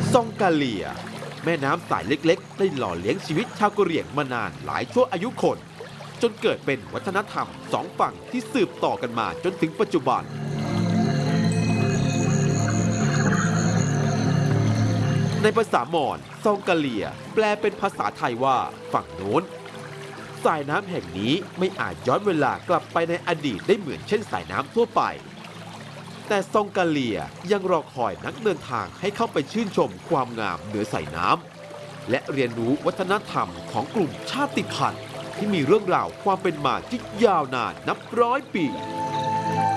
ซองกาเลียแม่น้ำสายเล็กๆได้หล่อเลี้ยงชีวิตชาวกะเหรี่ยงมานานหลายชั่วอายุคนจนเกิดเป็นวัฒนธรรมสองฝั่งที่สืบต่อกันมาจนถึงปัจจุบันในภาษามอญซองกาเลียแปลเป็นภาษาไทยว่าฝั่งโน้นสายน้ำแห่งนี้ไม่อาจย้อนเวลากลับไปในอดีตได้เหมือนเช่นสายน้ำทั่วไปแต่ซองกาเลียยังรอคอยนักเดินทางให้เข้าไปชื่นชมความงามเหนือสายน้ำและเรียนรู้วัฒนธรรมของกลุ่มชาติพันธุ์ที่มีเรื่องราวความเป็นมาที่ยาวนานนับร้อยปี